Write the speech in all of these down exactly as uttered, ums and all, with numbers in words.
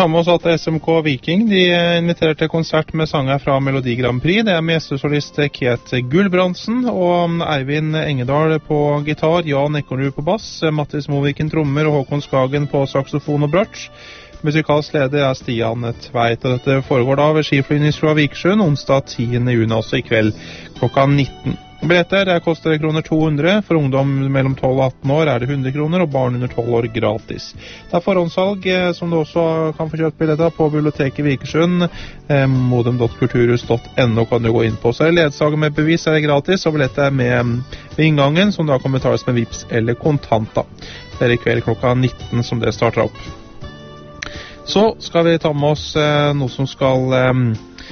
tar med oss at S M K Viking de inviterer til konsert med sanger fra Melodi Grand Prix. Det er med gjestesolist Kate Gulbrandsen og Eivind Engedal på gitar, Jan Ekornrud på bass, Mattis Moviken trommer og Håkon Skagen på saxofon og bratsj. Musikalsk leder er Stian Tveit, og dette foregår da ved Skiflyvningsflua Vikersund onsdag tiende juni, altså i kveld klokka nitten. Billetter det koster kroner to hundre, for ungdom mellom tolv og atten år er det hundre kroner, og barn under tolv år gratis. Det er forhåndssalg som du også kan få kjøpt billetter på biblioteket Vikersund, eh, modum punktum kulturhus punktum no kan du gå inn på. Så er det ledsager med bevis, er det gratis, og billetter er med ved inngangen, som da kan betales med Vips eller kontanter. Det er i kveld klokka nitten som det starter opp. Så skal vi ta med oss eh, noe som skal eh,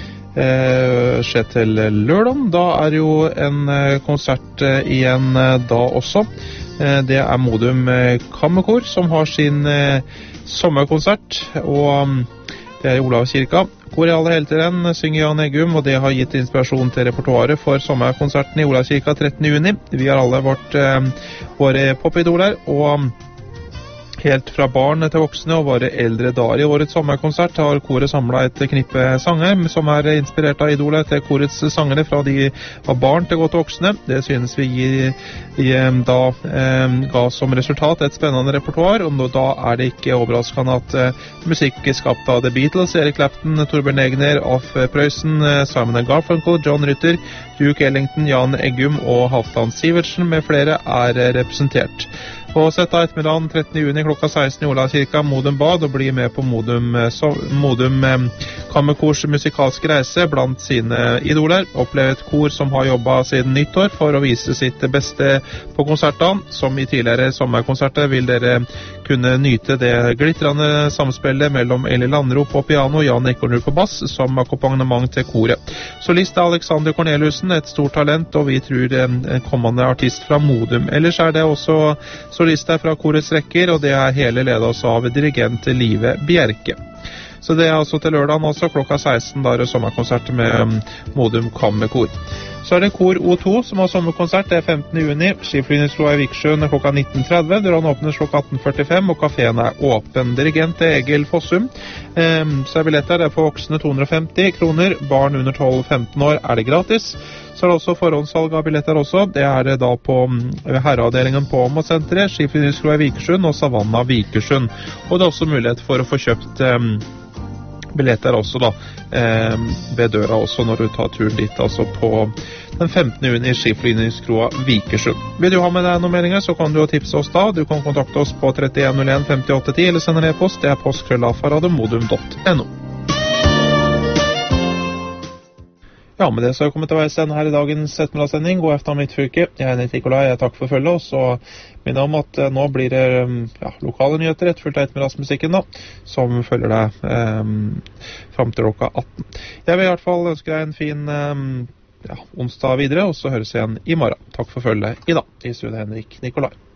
eh, skje til lørdag. Da er jo en eh, konsert eh, igjen eh, da også. Eh, det er Modum eh, Kammerkor som har sin eh, sommerkonsert, og um, det er i Olavskirka. Korealer hele tiden synger Jan Eggum, og det har gitt inspirasjon til repertoaret for sommerkonserten i Olavskirka trettende juni. Vi har alle vårt, eh, våre popidoler, og helt fra barn til voksne og våre eldre dager. I årets sommerkonsert har koret samlet et knippe sanger som er inspirert av idolet til korets sangere fra de var barn til godt voksne. Det synes vi gir, gir, da eh, ga som resultat et spennende repertoar, og da er det ikke overraskende at eh, musikk er skapt av The Beatles, Eric Clapton, Torbjørn Egner, Alf Prøysen, Simon and Garfunkel, John Rutter, Duke Ellington, Jan Eggum og Halvdan Sivertsen med flere er representert. På sett av ettermiddagen trettende juni klokka seksten i Olavskirka, Modum Bad, og bli med på Modum, så, Modum eh, Kammerkors musikalske reise blant sine idoler. Oppleve et kor som har jobbet siden nyttår for å vise sitt beste på konsertene. Som i tidligere sommerkonserter vil dere kunne nyte det glittrende samspillet mellom Eli Landro på piano og Jan Ekornrud på bass som akkompagnement til koret. Solist er Alexander Corneliussen, et stort talent, og vi tror en kommende artist fra Modum. Ellers er det også solister fra korets rekker, og det er hele ledet av dirigent Live Bjerke. Så det er altså til lørdagen også, klokka seksten, da er det sommerkonsert med Modum Kammerkor. Så er det Kor O to som har sommerkonsert, det er femtende juni, Skiflyvningsflua i Vikersund klokka nitten tretti, døren åpnes klokka atten førtifem, og kaféen er åpen. Dirigent er Egil Fossum. Eh, så er billetter, det er for voksne to hundre og femti kroner, barn under tolv til femten år er det gratis. Så er det også forhåndssalg av billetter også. Det er da på herreavdelingen på Åmo-senteret, Skiflyvningsflua i Vikersund og Savanna Vikersund. Og det er også mulighet for å få kjøpt eh, billetter også da, eh, ved døra også når du tar turen dit, altså på den femtende juni i Skiflyvningsflua Vikersund. Vil du ha med deg noen meldinger, så kan du jo tipse oss da. Du kan kontakte oss på trettien null en femtiåtte ti eller sende en e-post. Det er postkrøllafa radiomodum punktum no. Ja, med det så har jeg kommet til veis ende her i dagens ettermiddagssending. God efter mitt fylke. Jeg er Nett Nikolai, jeg takker for følget oss, og minner om at nå blir det ja, lokale nyheter, etterfulgt av ettermiddagsmusikken da, som følger deg eh, frem til klokka atten. Jeg vil i hvert fall ønske deg en fin eh, ja, onsdag videre, og så høres vi igjen i morgen. Takk for følget i dag. I studio Henrik Nikolai.